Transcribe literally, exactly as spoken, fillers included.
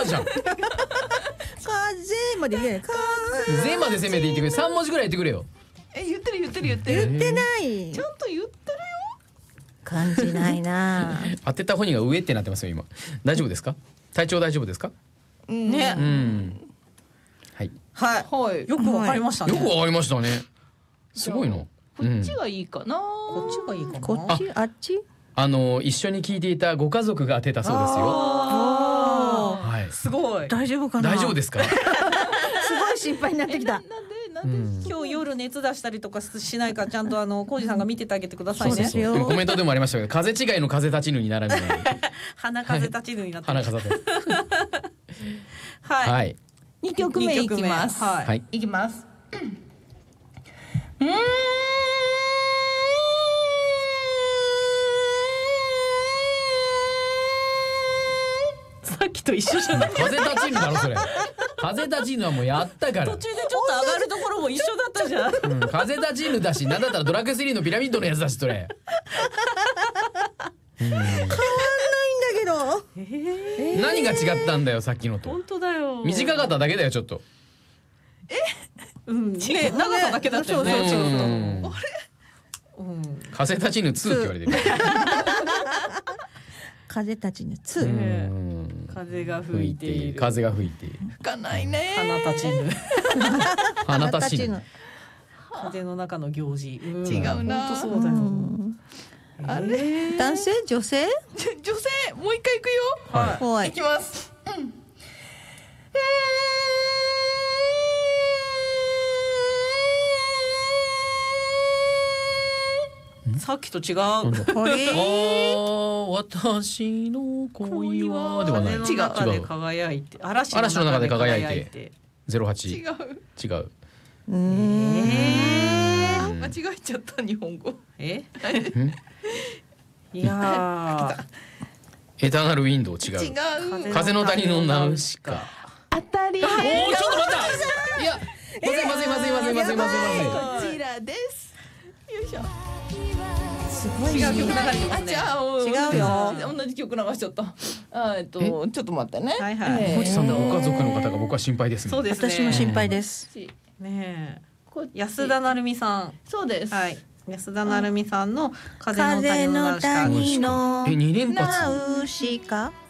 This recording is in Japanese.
じゃん。 風までね。 ぜまで攻めて言ってくれ。さん文字ぐらい言ってくれよ。 え、言ってる言ってる言ってる。 言ってない。 ちゃんと言ってるよ。 感じないな。 当てた本人が上ってなってますよ今。大丈夫ですか？体調大丈夫ですか？ ね。 うん。はい。 はいはい。 よくわかりましたね。 よくわかりましたね。すごいの。 こっちがいいかな。 こっちがいいかな。 こっちあっち。 あの一緒に聞いていたご家族が当てたそうですよ。はい。 すごい。 大丈夫かな。 大丈夫ですか？ すごい心配になってきた。 なんでなんで今日夜熱出したりとかしないかちゃんとあの浩二さんが見ててあげてくださいね。 そうですよ。 でもコメントでもありましたけど、風違いの風立ちぬにならぬ。 鼻風立ちぬになって鼻風立つ。 はい。 はい。 二曲目いきます。 はい。 はい。 いきます。うん。 さっきと一緒じゃない。 風立ちぬだろそれ。風立ちぬはもうやったから。 途中でちょっと上がるところも一緒だったじゃん。 うん、風立ちぬだし、なんだったらドラクエスリーのピラミッドのやつだしそれ。うん、 変わんないんだけど。 えー、 何が違ったんだよさっきのと。 本当だよ。 短かっただけだよちょっと。 うん、ね、長さだけだったよね。 そうそうそうそう。 うんあれ？うん。 風立ちぬツーって言われてる。 風たちのツうー。 ん風が吹いている。 風が吹いている。 吹かないね。 花立ちぬ。 花立ちぬ。 風の中の行事。うん、 違うな。 本当そうだよ。 あれ？ 男性女性？ 女性もう一回いくよ。 はいはい。 いきます。うん。 さっきと違う。 これ。 ああ私の恋はではない。 風の中で違う。 輝いて、嵐嵐の中で輝いていて。 ゼロはち。 違う。 違う。 うーん。 うん間違えちゃった日本語。 え？ んいやエターナルウィンドウ違う。 違う。 風の谷のナウシカ。 当たり。 おおちょっと待った。いやまずいまずいまずいまずいまずいまずいまずい。 こちらです。よいしょ。 すごい。 違う曲流れてますね。 じゃあ違うよ。 同じ曲流しちゃった。あえっとちょっと待ってね。 はいはいえーコチさんのご家族の方が僕は心配ですね。 そうですね。 私も心配です。 ねえ。 こっち安田成美さん。 そうです。 はい。安田成美さんの風の風谷ののナウシカ。 谷のえ二連発。 ナウシカ。